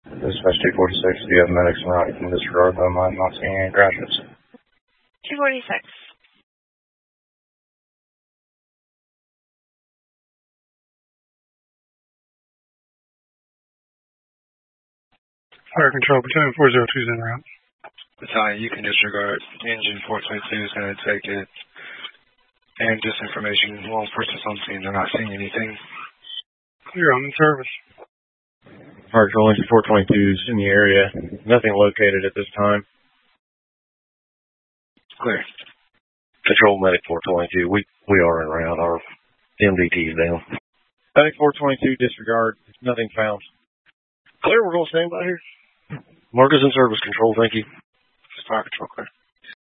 Dispatch 246, do you have medics en route? You can disregard them. I'm not seeing any crashes. 246. Fire Control, Battalion 402 is en route. Battalion, you can disregard. Engine 422 is going to take it. And disinformation, law enforcement's on scene, they're not seeing anything. Clear, I'm in service. Fire Control, Engine 422 is in the area. Nothing located at this time. Clear. Control Medic 422, we are en route. Our MDT is down. Medic 422, disregard. Nothing found. Clear, we're going to stand by here. Mark is in service. Control, thank you. Fire Control, clear.